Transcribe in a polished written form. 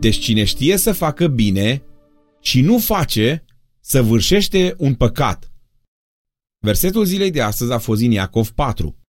Deci cine știe să facă bine și nu face, săvârșește un păcat. Versetul zilei de astăzi a fost din Iacov 4.